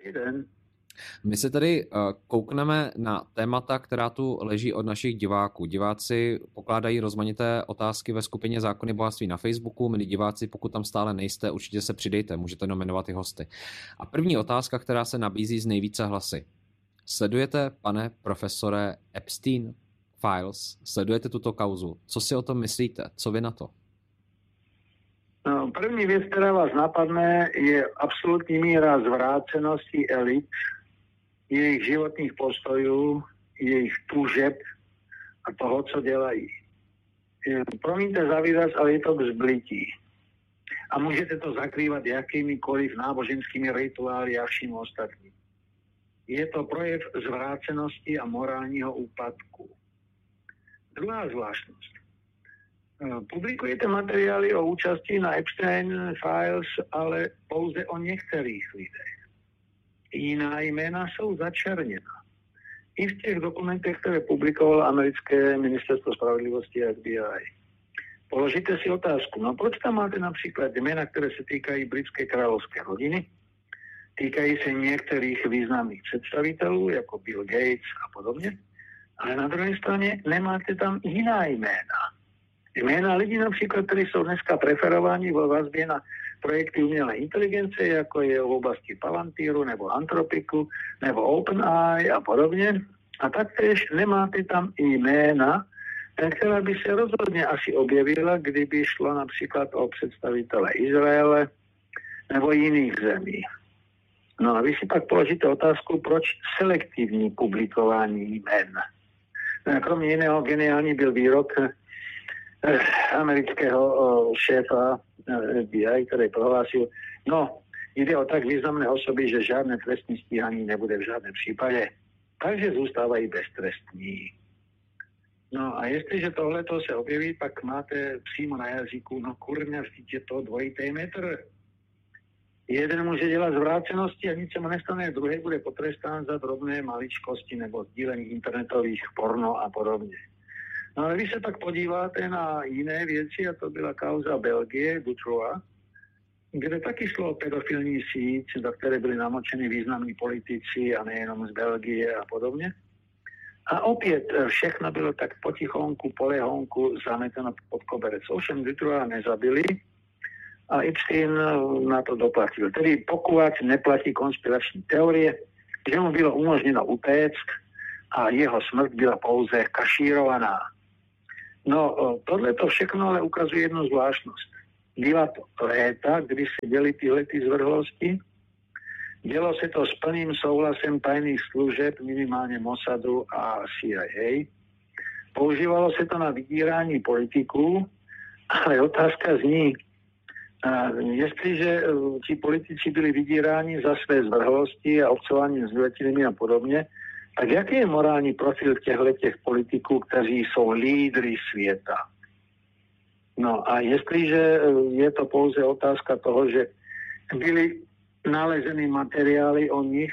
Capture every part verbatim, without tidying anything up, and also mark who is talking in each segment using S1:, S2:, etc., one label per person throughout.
S1: Hezký den.
S2: My se tedy koukneme na témata, která tu leží od našich diváků. Diváci pokládají rozmanité otázky ve skupině Zákony bohatství na Facebooku. Milí diváci, pokud tam stále nejste, určitě se přidejte, můžete nominovat i hosty. A první otázka, která se nabízí z nejvíce hlasy. Sledujete, pane profesore, Epstein Files? Sledujete tuto kauzu? Co si o tom myslíte? Co vy na to?
S1: No, první věc, která vás napadne, je absolutní míra zvrácenosti elit, jejich životních postojů, jejich túžeb a toho, co dělají. Promiňte za výraz, ale je to k zblití. A můžete to zakrývat jakýmikoliv náboženskými rituály a vším ostatním. Je to projev zvrácenosti a morálního úpadku. Druhá zvláštnost. Publikujete materiály o účasti na Epstein Files, ale pouze o některých lidech. Jiná jména jsou začerněna. I v těch dokumentech, které publikovalo americké ministerstvo spravedlivosti a F B I. Položíte si otázku, no proč tam máte například jména, které se týkají britské královské rodiny, týkají se některých významných představitelů, jako Bill Gates a podobně, ale na druhé straně nemáte tam jiná jména. Jména lidí například, kteří jsou dneska preferováni vo vazbě na projekty umělé inteligence, jako je v oblasti Palantíru, nebo Antropiku, nebo OpenAI a podobně. A taktéž nemáte tam jména, která by se rozhodně asi objevila, kdyby šlo například o představitele Izraele nebo jiných zemí. No a vy si pak položíte otázku, proč selektivní publikování jmén. Kromě jiného geniální byl výrok amerického šéfa F B I, který prohlásil, no, jde o tak významné osoby, že žádné trestní stíhání nebude v žádném případě, takže zůstávají beztrestní. No a jestliže tohleto se objeví, pak máte přímo na jazyku, no kurňa, vždyť je to dvojitý metr. Jeden může dělat zvrácenosti a nic se mu nestane, druhý bude potrestán za drobné maličkosti nebo sdílení internetových porno a podobně. No ale když se tak podíváte na jiné věci, a to byla kauza Belgie, Dutroux, kde taky šlo o pedofilní síť, do které byli namočeni významní politici a nejenom z Belgie a podobně. A opět všechno bylo tak potichonku, polehonku zameteno pod koberec. Ovšem Dutroux nezabili a Epstein na to doplatil. Tedy pokud neplatí konspirační teorie, že mu bylo umožněno utéct a jeho smrt byla pouze kašírovaná. No, tohle to všechno ale ukazuje jednu zvláštnost. Byla to léta, kdy se děly tyhle ty zvrhlosti. Dělo se to s plným souhlasem tajných služeb, minimálně Mossadu a C I A. Používalo se to na vydírání politiků, ale otázka zní, jestliže ti politici byli vydíráni za své zvrhlosti a obcování s vyletilými a podobně, tak jaký je morální profil těchto těch politiků, kteří jsou lídry světa? No a jestliže je to pouze otázka toho, že byly nalezeny materiály o nich,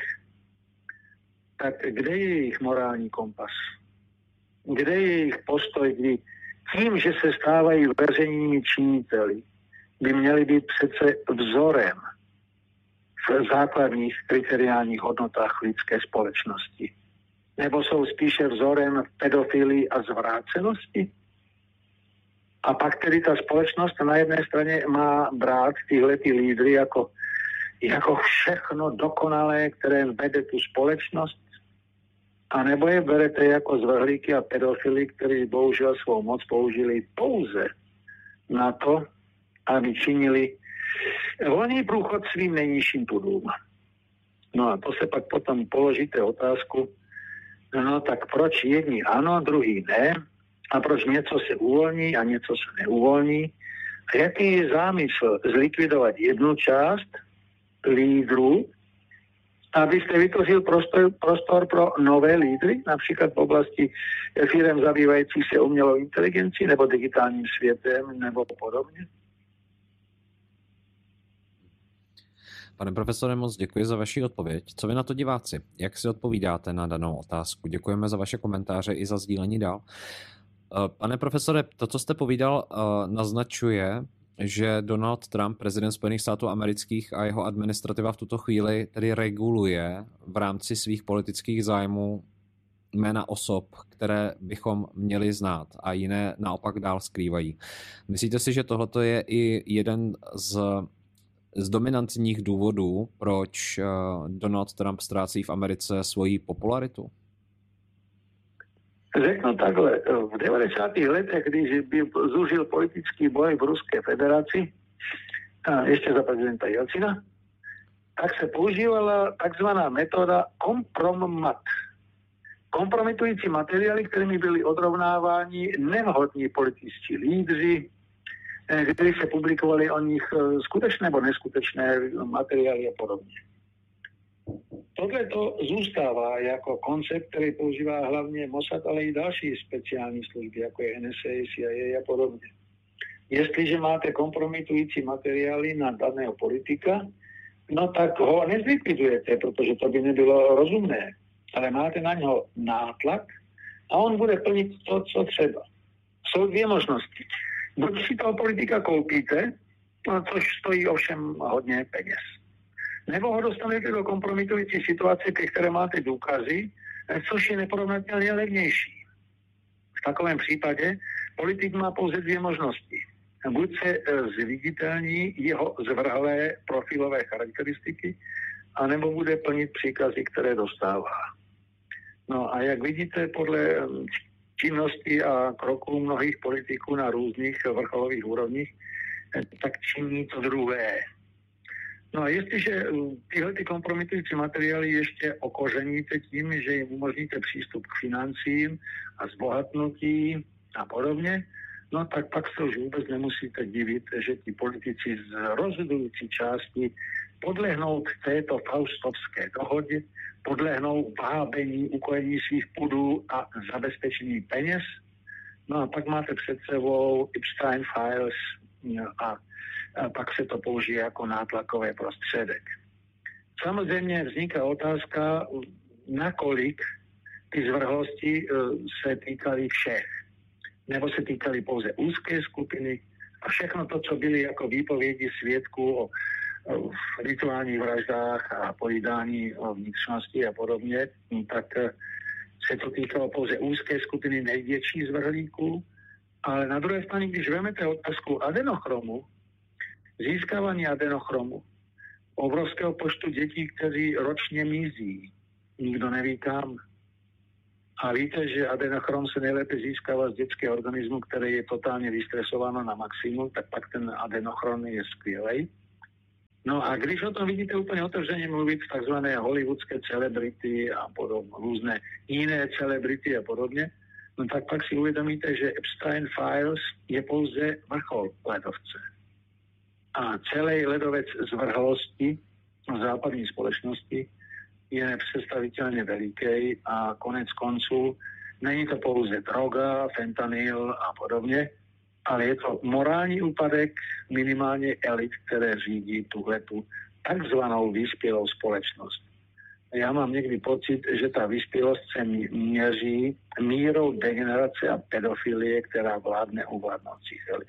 S1: tak kde je jejich morální kompas? Kde je jejich postoj, kdy tím, že se stávají veřejnými činiteli, by měli být přece vzorem v základních kriteriálních hodnotách lidské společnosti? Nebo jsou spíše vzorem pedofilii a zvrácenosti? A pak tedy ta společnost na jedné straně má brát tyhle ty lídry jako, jako všechno dokonalé, které vede tu společnost, a nebo je berete jako zvrhlíky a pedofily, kteří bohužel svou moc použili pouze na to, aby činili volný průchod svým nejnižším pudům. No a to se pak potom položíte otázku, no tak proč jedni ano, druhý ne, a proč něco se uvolní a něco se neuvolní. A jaký je zámysl zlikvidovat jednu část lídrů, abyste vytvořil prostor, prostor pro nové lídry, například v oblasti firem zabývajících se umělou inteligencí nebo digitálním světem nebo podobně?
S2: Pane profesore, moc děkuji za vaši odpověď. Co vy na to diváci? Jak si odpovídáte na danou otázku? Děkujeme za vaše komentáře i za sdílení dál. Pane profesore, to, co jste povídal, naznačuje že Donald Trump, prezident Spojených států amerických a jeho administrativa v tuto chvíli tedy reguluje v rámci svých politických zájmů jména osob, které bychom měli znát a jiné naopak dál skrývají. Myslíte si, že tohleto je i jeden z, z dominantních důvodů, proč Donald Trump ztrácí v Americe svoji popularitu?
S1: Řeknu takhle, v devadesátých letech, když by zúžil politický boj v Ruské federaci, ještě za prezidenta Jelcina, tak se používala takzvaná metoda kompromat. Kompromitující materiály, kterými byli odrovnáváni nevhodní političtí lídři, kdy se publikovali o nich skutečné nebo neskutečné materiály a podobně. Tohle to zůstává jako koncept, který používá hlavně Mossad, ale i další speciální služby, jako je N S A, C I A a podobně. Jestliže máte kompromitující materiály na daného politika, no tak ho nezlikvidujete, protože to by nebylo rozumné. Ale máte na něho nátlak a on bude plnit to, co třeba. Jsou dvě možnosti. Buď si toho politika koupíte, což stojí ovšem hodně peněz. Nebo ho dostanete do kompromitující situace, ke které máte důkazy, což je neporovnatelně levnější. V takovém případě politik má pouze dvě možnosti. Buď se zviditelní jeho zvrhlé profilové charakteristiky, anebo bude plnit příkazy, které dostává. No a jak vidíte, podle činnosti a kroků mnohých politiků na různých vrcholových úrovních, tak činí to druhé. No a jestliže tyhle ty kompromitující materiály ještě okořeníte tím, že jim umožníte přístup k financím a zbohatnutí a podobně, no tak pak se už vůbec nemusíte divit, že ti politici z rozhodující části podlehnou k této faustovské dohodě, podlehnou vábení, ukojení svých pudů a zabezpečení peněz. No a pak máte před sebou Epstein Files a a pak se to použije jako nátlakové prostředek. Samozřejmě vzniká otázka, nakolik ty zvrhlosti se týkaly všech. Nebo se týkaly pouze úzké skupiny a všechno to, co byly jako výpovědi svědků o, o rituálních vraždách a pojídání o vnitřnosti a podobně, tak se to týkalo pouze úzké skupiny největších zvrhlíků. Ale na druhé straně, když vezmete otázku adenochromu, získávání adenochromu, obrovského počtu dětí, kteří ročně mizí. Nikdo neví kam. A víte, že adenochrom se nejlépe získává z dětského organismu, které je totálně vystresováno na maximum, tak pak ten adenochrom je skvělej. No a když o tom vidíte úplně otevřeně mluvit takzvané hollywoodské celebrity a podobně, různé jiné celebrity a podobně, no tak pak si uvědomíte, že Epstein Files je pouze vrchol ledovce. A celý ledovec zvrhlosti v západní společnosti je nepředstavitelně veliký a konec konců není to pouze droga, fentanyl a podobně, ale je to morální úpadek minimálně elit, které řídí tuhletu takzvanou vyspělou společnost. Já mám někdy pocit, že ta vyspělost se měří mírou degenerace a pedofilie, která vládne u vládnoucích elit.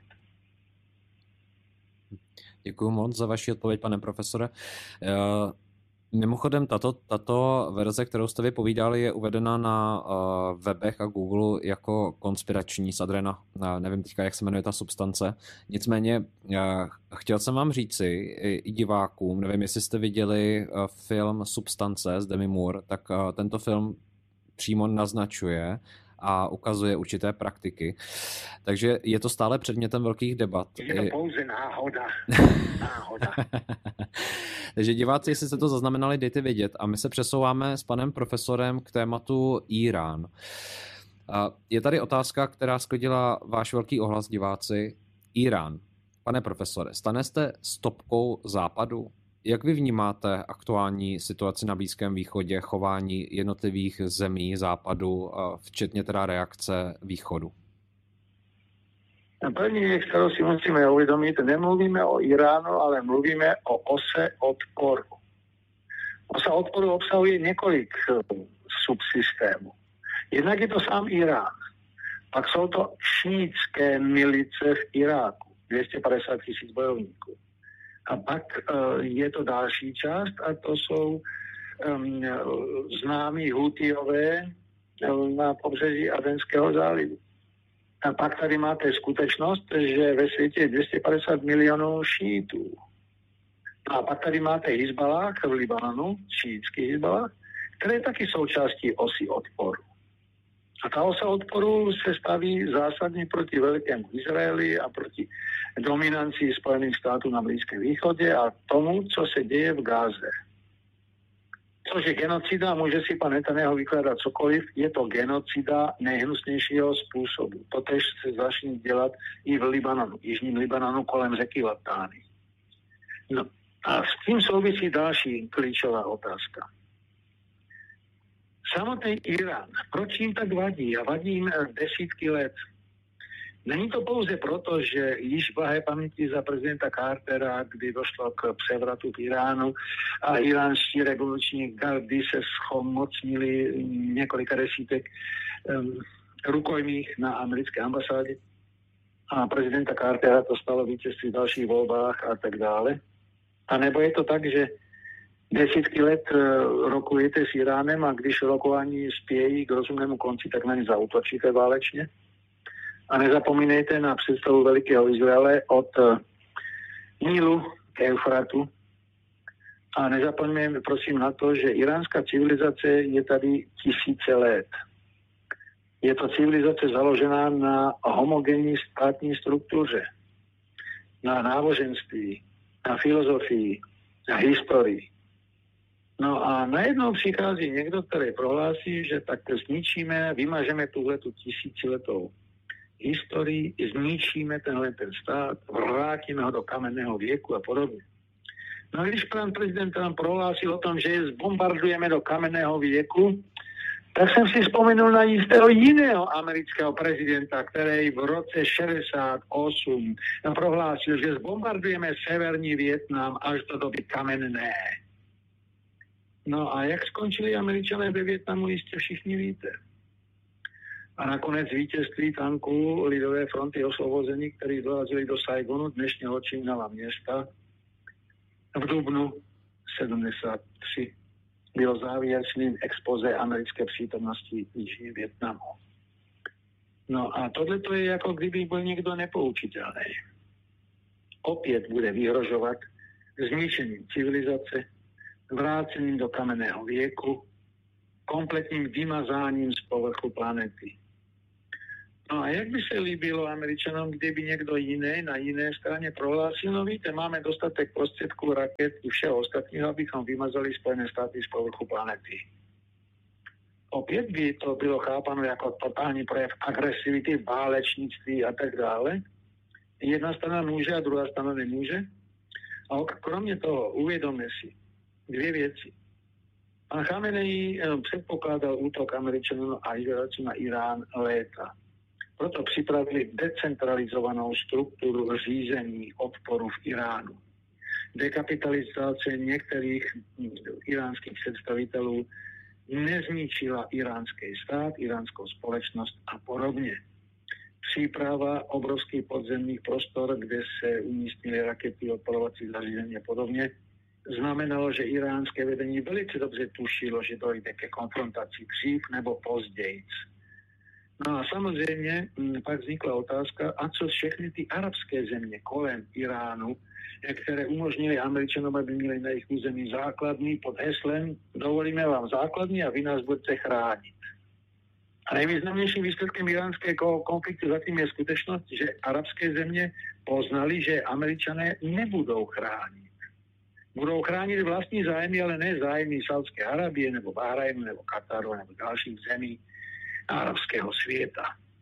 S2: Děkuji moc za vaši odpověď, pane profesore. Mimochodem, tato, tato verze, kterou jste vypovídali, je uvedena na uh, webech a Google jako konspirační z Adrena. Uh, nevím teďka, jak se jmenuje ta substance. Nicméně, uh, chtěl jsem vám říci i, i divákům, nevím, jestli jste viděli uh, film Substance s Demi Moore, tak uh, tento film přímo naznačuje a ukazuje určité praktiky. Takže je to stále předmětem velkých debat.
S1: Je to pouze náhoda. Náhoda.
S2: Takže diváci, jestli jste to zaznamenali, dejte vědět. A my se přesouváme s panem profesorem k tématu Írán. Je tady otázka, která sklidila váš velký ohlas, diváci. Írán. Pane profesore, stane jste stopkou západu? Jak vy vnímáte aktuální situaci na Blízkém východě, chování jednotlivých zemí západu, včetně teda reakce východu?
S1: První věc, kterou si musíme uvědomit, nemluvíme o Iránu, ale mluvíme o ose odporu. Osa odporu obsahuje několik subsystémů. Jednak je to sám Irán. Pak jsou to šíitské milice v Iráku. dvestopäťdesiat tisíc bojovníků. A pak uh, je to další část a to jsou um, známí Hutijové um, na pobřeží Adenského zálivu. A pak tady máte skutečnost, že ve světě je dvestopäťdesiat milionů šítů. A pak tady máte Hizbalách v Libanonu, šítský Hizbalách, které je taky součástí osy odporu. A ta osa odporu se staví zásadně proti Velkému Izraeli a proti dominancii Spojených států na Blízkém východě a tomu, co se děje v Gáze. Což je genocida, může si pan Netanyahu vykládat cokoliv, je to genocida nejhnusnějšího způsobu. Totež se začne dělat i v Libanonu, jižním Libanonu kolem řeky Latány. No a s tím souvisí další klíčová otázka. Samotný Irán, proč jim tak vadí? A vadí jim desítky let. Není to pouze proto, že již blahé paměti za prezidenta Cartera, kdy došlo k převratu v Iránu a iránští revoluční gardy se schomocnili několika desítek um, rukojmích na americké ambasádě a prezidenta Cartera to stalo vítězství v dalších volbách a tak dále. A nebo je to tak, že desítky let rokujete s Iránem a když rokování spějí k rozumnému konci, tak na ně zaútočíte válečně. A nezapomínejte na představu Velikého Izraele od Nílu k Eufratu. A nezapomeňme prosím na to, že iránská civilizace je tady tisíce let. Je to civilizace založená na homogenní státní struktuře, na náboženství, na filozofii, na historii. No a najednou přichází někdo, který prohlásí, že tak zničíme, vymažeme tuhletu tisíciletou historii, zničíme tenhle ten stát, vrátíme ho do kamenného věku a podobně. No a když pan prezident nám prohlásil o tom, že je zbombardujeme do kamenného věku, tak jsem si vzpomenul na jistého jiného amerického prezidenta, který v roce šedesát osm prohlásil, že zbombardujeme severní Vietnam až do doby kamenné. No a jak skončili Američané ve Vietnamu, jistě všichni víte. A nakonec vítězství tanků Lidové fronty osvobození, který dorazili do Saigonu, dnešního Číňava města, v dubnu sedmdesát tři bylo závěrečným expoze americké přítomnosti v Jižním Vietnamu. No a tohle to je jako kdyby byl někdo nepoučitelný. Opět bude vyhrožovat zničením civilizace, vrácením do kamenného věku, kompletním vymazáním z povrchu planety. No a jak by se líbilo Američanům, kdyby někdo jiný na jiné straně prohlásil, no víte, máme dostatek prostředků, raket i všeho ostatního, abychom vymazali Spojené státy z povrchu planety. Opět by to bylo chápano jako totální projev agresivity, válečnictví a tak dále. Jedna strana může a druhá strana nemůže. A kromě toho uvědomme si dvě věci. Pan Chamenei předpokládal útok Američanů a Izraelců na Irán léta. Proto připravili decentralizovanou strukturu řízení odporu v Iránu. Dekapitalizace některých iránských představitelů nezničila iránský stát, iránskou společnost a podobně. Příprava obrovských podzemních prostor, kde se umístily rakety, odporovací zařízení a podobně, znamenalo, že iránské vedení velice dobře tušilo, že dojde ke konfrontaci dřív nebo později. No a samozřejmě pak vznikla otázka, a co všechny ty arabské země kolem Iránu, které umožnily Američanům, aby měli na jejich území základny pod heslem dovolíme vám základny a vy nás budete chránit. A nejvýznamnějším výsledkem iránského konfliktu zatím je skutečnost, že arabské země poznali, že Američané nebudou chránit. Budou chránit vlastní zájmy, ale ne zájmy Saudské Arabie, nebo Bahrajnu, nebo Kataru, nebo dalších zemí arabského světa.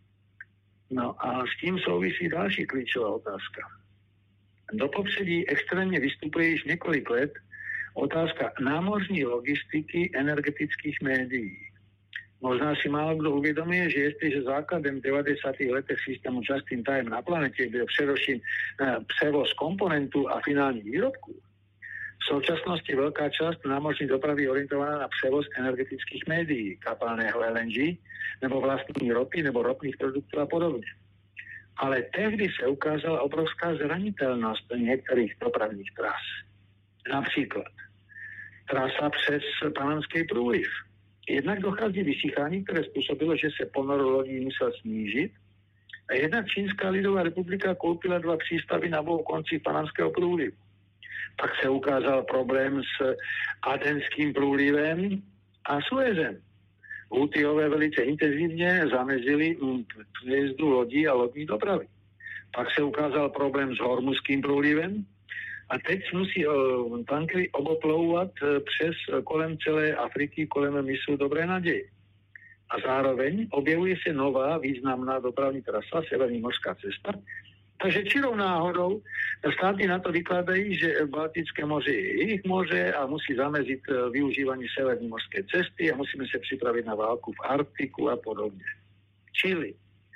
S1: No a s tím souvisí další klíčová otázka. Do popředí extrémně vystupuje již několik let otázka námořní logistiky energetických médií. Možná si málo kdo uvědomuje, že jestliže základem v devadesátých letech systému Just in Time na planetě byl především převoz komponentů a finálních výrobků, v současnosti velká část námořní dopravy je orientovaná na převoz energetických médií, kapalného L N G, nebo vlastní ropy, nebo ropných produktů a podobně. Ale tehdy se ukázala obrovská zranitelnost některých dopravních tras. Například trasa přes Panamský průliv. Jednak dochází vysychání, které způsobilo, že se ponor lodí musel snížit. A jednak Čínská lidová republika koupila dva přístavy na obou koncích Panamského průlivu. Pak se ukázal problém s Adenským průlivem a Suezem. Houthijové velice intenzivně zamezili přejezdu lodí a lodní dopravy. Pak se ukázal problém s Hormuzským průlivem a teď musí uh, tankery oboplouvat uh, přes uh, kolem celé Afriky, kolem mysu Dobré naděje. A zároveň objevuje se nová významná dopravní trasa, Severní mořská cesta. Takže čirou náhodou státy na to vykládají, že Baltické moře je jejich moře a musí zamezit využívání Severní mořské cesty a musíme se připravit na válku v Arktiku a podobně. Čili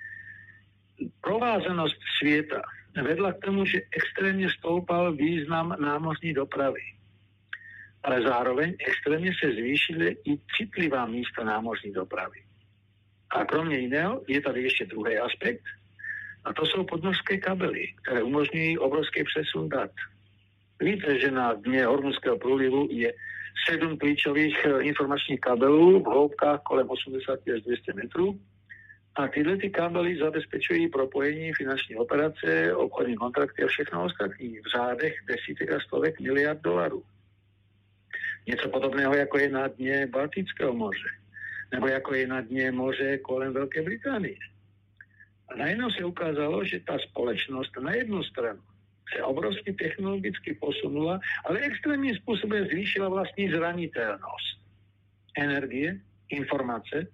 S1: provázanost světa vedla k tomu, že extrémně stoupal význam námořní dopravy. Ale zároveň extrémně se zvýšily i citlivá místa námořní dopravy. A kromě jiného je tady ještě druhý aspekt, a to jsou podmořské kabely, které umožňují obrovský přesun dat. Víte, že na dně Hormuzského průlivu je sedm klíčových informačních kabelů v hloubkách kolem osmdesát až dvě stě metrů. A tyhle ty kabely zabezpečují propojení finanční operace, obchodní kontrakty a všechno ostatní v řádech desítek a stovek miliard dolarů. Něco podobného, jako je na dně Baltického moře, nebo jako je na dně moře kolem Velké Británie. A najednou se ukázalo, že ta společnost na jednu stranu se obrovsky technologicky posunula, ale extrémním způsobem zvýšila vlastní zranitelnost. Energie, informace,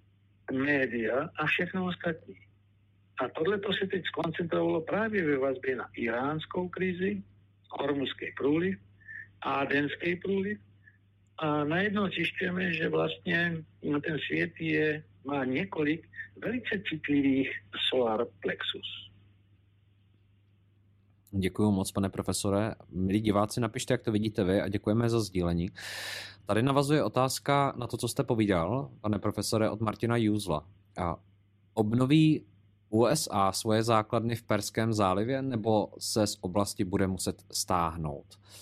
S1: média a všechno ostatní. A tohle to se teď skoncentrovalo právě ve vazbě na iránskou krizi, Hormuzský průliv, Adenský průliv. A najednou zjišťujeme, že vlastně ten svět je, má několik velice citlivých solar plexus.
S2: Děkuji moc, pane profesore. Milí diváci, napište, jak to vidíte vy a děkujeme za sdílení. Tady navazuje otázka na to, co jste povídal, pane profesore, od Martina Júzla. A obnoví U S A svoje základny v Perském zálivě, nebo se z oblasti bude muset stáhnout?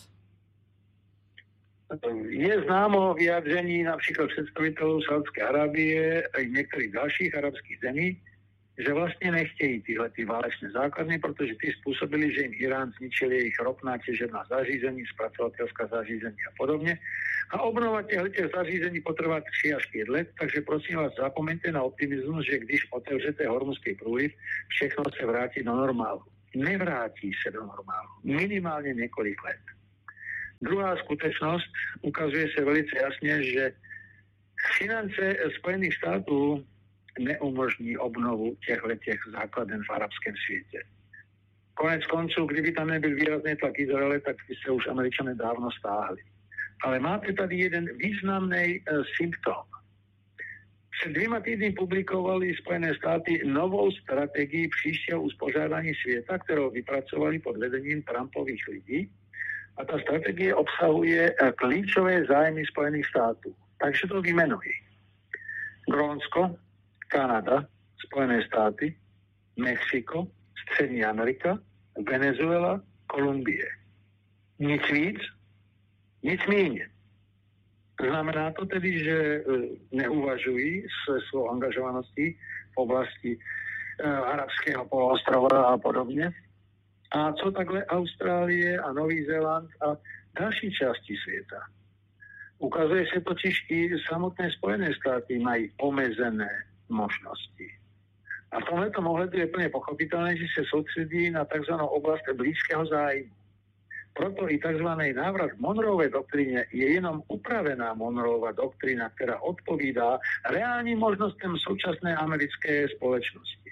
S1: Je známo vyjádření například představitelů Saúdské Arábie a i některých dalších arabských zemí, že vlastně nechtějí tyhle ty válečné základny, protože ty způsobili, že jim Irán zničil jejich ropná těžebná zařízení, zpracovatelská zařízení a podobně. A obnova těchto zařízení potrvá tři až pět let, takže prosím vás, zapomeňte na optimismus, že když otevřete Hormuzský průliv, všechno se vrátí do normálu. Nevrátí se do normálu. Minimálně několik let. Druhá skutečnost ukazuje se velice jasně, že finance Spojených států neumožní obnovu těchto základen v arabském světě. Konec konců, kdyby tam nebyl výrazný tlak Izraele, tak by se už Američané dávno stáhli. Ale máte tady jeden významný uh, symptom. Před dvěma týdny publikovali Spojené státy novou strategii příštího uspořádání světa, kterou vypracovali pod vedením Trumpových lidí. A ta strategie obsahuje klíčové zájmy Spojených států. Takže to vymenuji. Grónsko, Kanada, Spojené státy, Mexiko, Střední Amerika, Venezuela, Kolumbie. Nic víc, nic míň. Znamená to tedy, že neuvažují se svou angažovaností v oblasti uh, arabského poloostrova a podobně. A co takhle Austrálie a Nový Zéland a další části světa? Ukazuje se totiž i samotné Spojené státy mají omezené možnosti. A v tomto ohledu je plně pochopitelné, že se soustředí na takzvanou oblast blízkého zájmu. Proto i takzvaný návrat k Monroeově doktríně je jenom upravená Monroeova doktrína, která odpovídá reálním možnostem současné americké společnosti.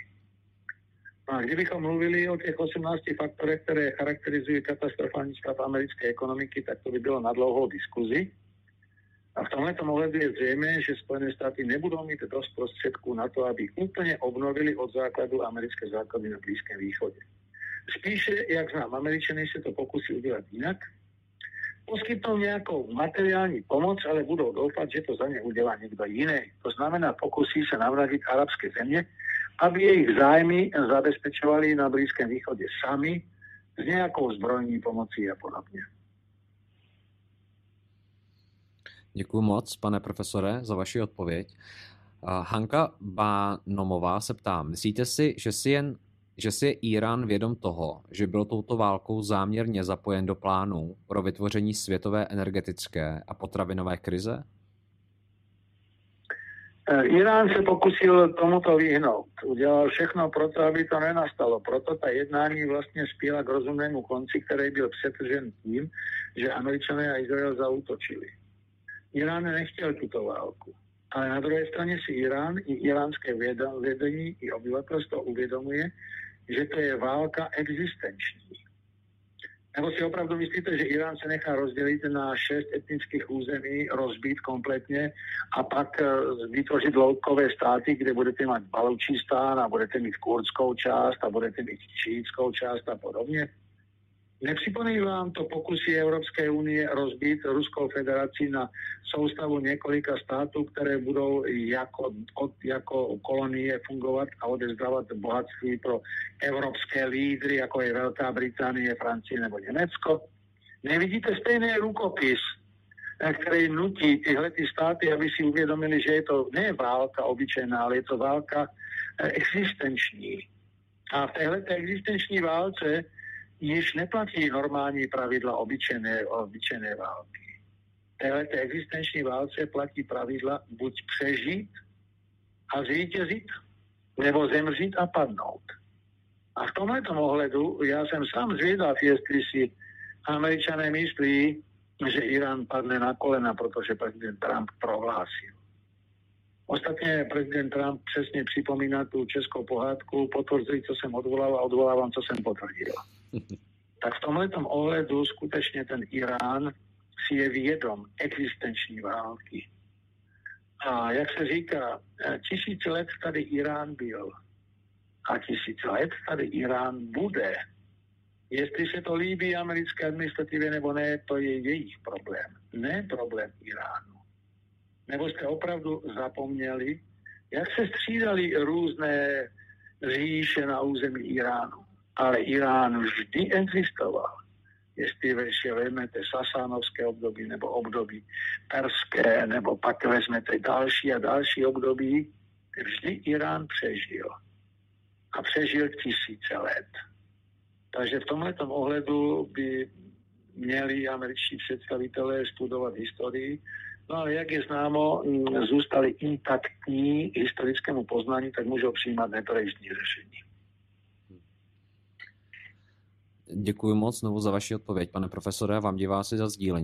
S1: A kdybychom mluvili o těch osmnácti faktorech, které charakterizují katastrofální stav americké ekonomiky, tak to by bylo na dlouhou diskuzi. A v tomto ohledu je zřejmé, že Spojené státy nebudou mít dost prostředků na to, aby úplně obnovili od základu americké základy na Blízkém východě. Spíše, jak znám Američany, se to pokusí udělat jinak. Poskytnou nějakou materiální pomoc, ale budou doufat, že to za ně udělá někdo jiný. To znamená, pokusí se navrátit arabské země, aby jejich zájmy zabezpečovali na Blízkém východě sami s nějakou zbrojní pomocí a podobně.
S2: Děkuji moc, pane profesore, za vaši odpověď. Hanka Bánomová se ptá, myslíte si, že si, jen, že si je Írán vědom toho, že byl touto válkou záměrně zapojen do plánů pro vytvoření světové energetické a potravinové krize?
S1: Irán se pokusil tomuto vyhnout. Udělal všechno pro to, aby to nenastalo. Proto ta jednání vlastně spěla k rozumnému konci, který byl přetržen tím, že Američané a Izrael zaútočili. Irán nechtěl tuto válku. Ale na druhé straně si Irán i iránské vedení i obyvatelstvo uvědomuje, že to je válka existenční. Nebo si opravdu myslíte, že Irán se nechá rozdělit na šest etnických území, rozbít kompletně a pak vytvořit loukové státy, kde budete mít Balučistán a budete mít kurdskou část a budete mít šíitskou část a podobně? Nepřipomíná vám to pokusy Evropské unie rozbít Ruskou federaci na soustavu několika států, které budou jako, jako kolonie fungovat a odevzdávat bohatství pro evropské lídry, jako je Velká Británie, Francie nebo Německo? Nevidíte stejný rukopis, který nutí tyhle ty státy, aby si uvědomili, že je to ne válka obyčejná, ale je to válka existenční. A v téhleté existenční válce již neplatí normální pravidla obyčejné, obyčejné války. V téhleté existenční válce platí pravidla buď přežít a zvítězit, nebo zemřít a padnout. A v tomhletom ohledu já jsem sám zvědav, jestli si Američané myslí, že Irán padne na kolena, protože prezident Trump prohlásil. Ostatně prezident Trump přesně připomíná tu českou pohádku, potvrzuji, co jsem odvolal a odvolávám, co jsem potvrdil. Tak v tomhletom ohledu skutečně ten Irán si je vědom existenční války. A jak se říká, tisíc let tady Irán byl a tisíc let tady Irán bude. Jestli se to líbí americké administrativě nebo ne, to je jejich problém. Ne problém Iránu. Nebo jste opravdu zapomněli, jak se střídali různé říše na území Iránu. Ale Irán vždy existoval. Jestli si vezmete sasánovské období nebo období perské, nebo pak vezmete další a další období, vždy Irán přežil. A přežil tisíce let. Takže v tomhletom ohledu by měli američtí představitelé studovat historii. No ale jak je známo, zůstali intaktní historickému poznání, tak můžou přijímat netradiční řešení.
S2: Děkuji moc znovu za vaši odpověď, pane profesore, a vám diváci za sdílení.